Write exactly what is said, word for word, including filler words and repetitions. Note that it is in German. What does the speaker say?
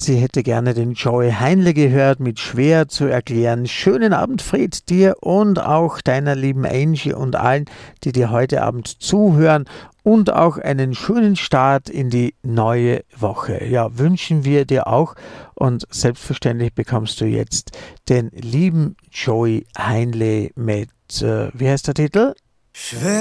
sie hätte gerne den Joey Heinle gehört, mit schwer zu erklären. Schönen Abend, Fred, dir und auch deiner lieben Angie und allen, die dir heute Abend zuhören. Und auch einen schönen Start in die neue Woche. Ja, wünschen wir dir auch. Und selbstverständlich bekommst du jetzt den lieben Joey Heinle mit, äh, wie heißt der Titel? Schwer